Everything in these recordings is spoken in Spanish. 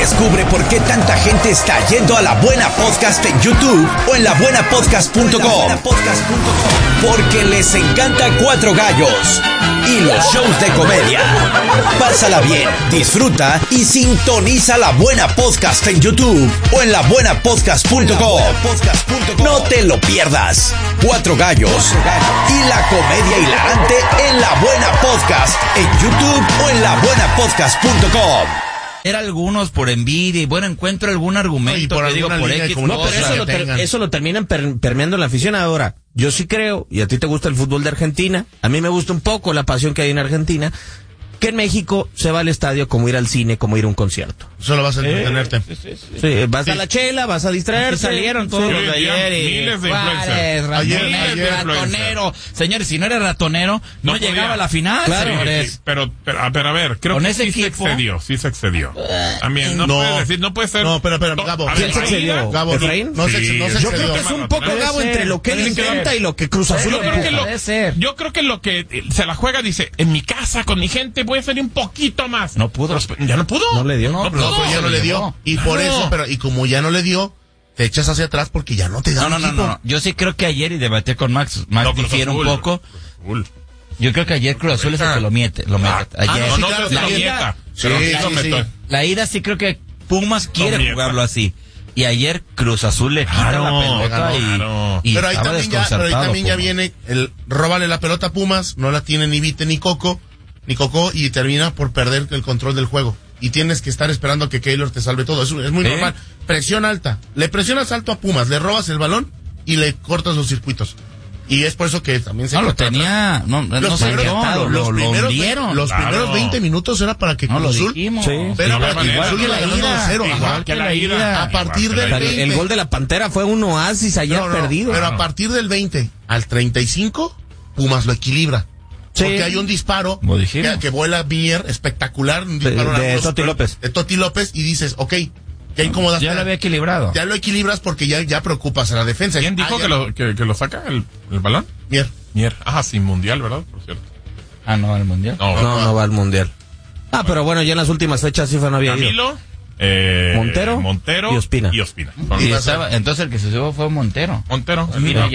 Descubre por qué tanta gente está yendo a La Buena Podcast en YouTube o en labuenapodcast.com. Porque les encanta Cuatro Gallos y los shows de comedia. Pásala bien, disfruta y sintoniza La Buena Podcast en YouTube o en labuenapodcast.com. No te lo pierdas. Cuatro Gallos y la comedia hilarante en La Buena Podcast en YouTube o en labuenapodcast.com. Era algunos por envidia y bueno, encuentro algún argumento por que digo por X no, cosa. Eso lo terminan permeando en la afición. Ahora, yo sí creo, y a ti te gusta el fútbol de Argentina, a mí me gusta un poco la pasión que hay en Argentina, que en México se va al estadio como ir al cine, como ir a un concierto. Solo vas a entretenerte. Sí, vas a la chela, vas a distraerte. Salieron todos los de ayer y miles de influencers. Ayer, ratonero. Señores, si no eres ratonero, no llegaba a la final, claro, señores. Sí, pero a ver, creo con que ese sí equipo, sí se excedió. También, no puede decir, no puede ser. No, pero, Gabo. A ¿Quién ver, se excedió? Gabo, ¿Efraín? no se Sí, excedió. Yo creo que es un poco, Gabo, entre lo que él intenta y lo que Cruz Azul empuja. Yo creo que lo que se la juega, dice, en mi casa, con mi gente, voy a salir un poquito más. no pudo. Ya no pudo. No le dio. No pudo. Pues ya no le dio. Y por eso, y como ya no le dio, te echas hacia atrás porque ya no te da No. Yo sí creo que ayer, y debatí con Max difiere un poco. Yo creo que ayer Cruz Azul es el que lo mete. Ayer. sí, claro, la la ida. Sí. La ida sí creo que Pumas quiere jugarlo así. Y ayer Cruz Azul le quita la pelota y pero ahí estaba desconcertado. también ya viene el róbale la pelota a Pumas, no la tiene ni Vite ni Cocó, y termina por perder el control del juego. Y tienes que estar esperando que Keylor te salve todo. Es muy normal. Presión alta. Le presionas alto a Pumas, le robas el balón y le cortas los circuitos. Y es por eso que también se... No, lo tenía... No se dio, lo hundieron. Los primeros 20 minutos era para que Cruz Azul... dijimos. Pero igual que la ida. Igual que la ida. A partir del 20... El gol de la Pantera fue un oasis ayer perdido. Pero a partir del 20 al 35, Pumas lo equilibra. Sí. Porque hay un disparo que vuela Mier, espectacular, un disparo de Toti López. De Toti López, y dices, ok, ya incomodaste. Ya lo había equilibrado. Ya lo equilibras porque ya preocupas a la defensa. ¿Quién dijo que lo saca el balón? Mier. Sin mundial, ¿verdad? Por cierto. No, al mundial. No va al mundial. Pero bueno, ya en las últimas fechas FIFA no había Camilo, ido. Montero y Ospina. Entonces el que se subió fue Montero. Espina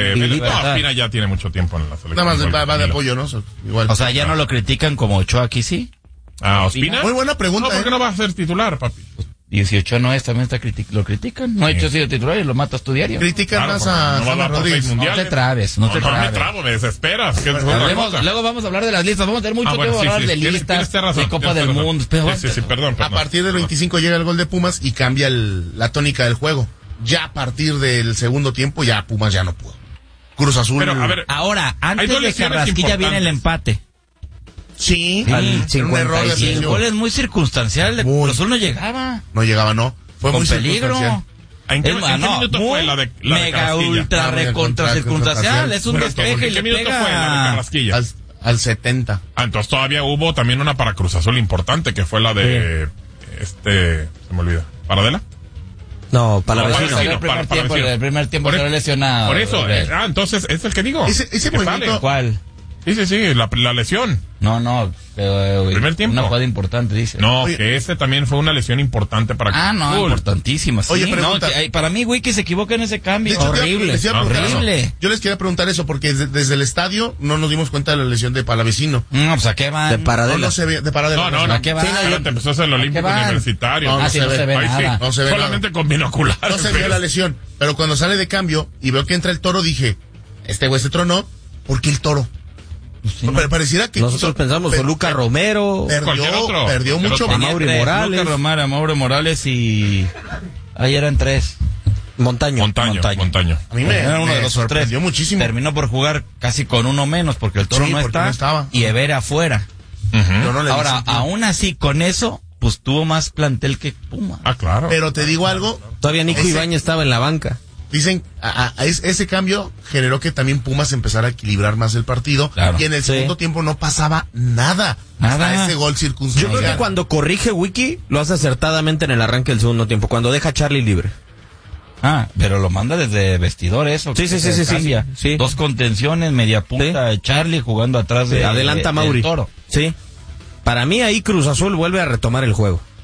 ya tiene mucho tiempo en la selección. Nada más va de apoyo, ¿no? Igual. O sea, ya no lo critican como Ochoa aquí, ¿sí? ¿Ospina? Muy buena pregunta. ¿Por qué no va a ser titular, papi? 18 no es, también lo critican. No ha hecho sido titular y lo matas tu diario. Critican más a Salva Rodríguez. No te trabes. No me trabo, me desesperas. Luego vamos a hablar de las listas. Vamos a tener mucho tiempo para hablar de listas, de Copa del Mundo. Perdón. A partir del 25 llega el gol de Pumas y cambia la tónica del juego. Ya a partir del segundo tiempo, ya Pumas ya no pudo. Cruz Azul. Pero, a ver, ahora, antes de Carrasquilla viene el empate. Sí, al 55. El gol es muy circunstancial. Cruz Azul no llegaba. No llegaba, no. Fue con muy peligro. ¿En qué minuto fue la de mega ultra recontra circunstancial? Es un despeje y le minuto fue la de Carrasquilla? Al 70. Entonces todavía hubo también una para Cruz Azul importante, que fue la de se me olvida. ¿Paradela? No, Palavecino. El primer tiempo quedó lesionado. Por eso, entonces es el que digo. Ese movimiento. ¿Cuál? Sí, la lesión. No, primer tiempo. Una jugada importante, dice. No, oye, que ese también fue una lesión importante para importantísima. Sí. Oye, pregunta. Para mí, Wiki se equivoca en ese cambio. De hecho, horrible. Yo les quería preguntar eso porque desde el estadio no nos dimos cuenta de la lesión de Palavecino. No, pues ¿a qué van? De Paradela. No se ve, de Paradela. No. ¿A qué van? Te empezó a hacer el Olímpico Universitario. No se ve nada. No se ve solamente con binoculares. No se vio la lesión. Pero cuando sale de cambio y veo que entra el Toro, dije, este güey se tronó, ¿por qué el Toro? Sí, pero pareciera que nosotros pensamos con Luca Romero, perdió mucho. Mauri Morales, Luca Romero, Mauro Morales y ahí eran 3. Montaño. A mí me sorprendió muchísimo. Terminó por jugar casi con uno menos porque el Toro no estaba y Evera afuera. Ahora, aún así con eso, pues tuvo más plantel que Puma. Claro. Pero te digo algo, todavía Nico Ibáñez estaba en la banca. Dicen, ese cambio generó que también Pumas empezara a equilibrar más el partido. Claro. Y en el segundo tiempo no pasaba nada. Hasta ese gol circunstancial. Yo creo que cuando corrige Wiki, lo hace acertadamente en el arranque del segundo tiempo, cuando deja a Charlie libre. Pero lo manda desde vestidor eso. Sí. 2 contenciones, media punta, Charlie jugando atrás de adelanta Mauri. Toro. Sí. Para mí ahí Cruz Azul vuelve a retomar el juego.